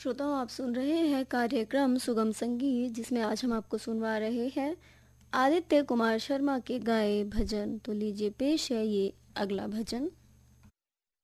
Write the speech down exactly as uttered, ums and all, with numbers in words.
श्रोताओं, आप सुन रहे हैं कार्यक्रम सुगम संगीत, जिसमें आज हम आपको सुनवा रहे हैं आदित्य कुमार शर्मा के गाए भजन। तो लीजिए पेश है ये अगला भजन।